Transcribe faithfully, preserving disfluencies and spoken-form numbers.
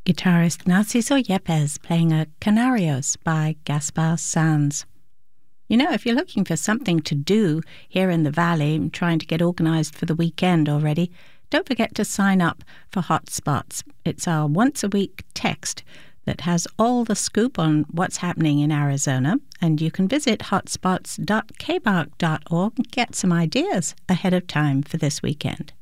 guitarist Narciso Yepes playing a Canarios by Gaspar Sanz. You know, if you're looking for something to do here in the Valley and trying to get organised for the weekend already, don't forget to sign up for Hotspots. It's our once-a-week text that has all the scoop on what's happening in Arizona, and you can visit hotspots dot k b a r c dot org and get some ideas ahead of time for this weekend.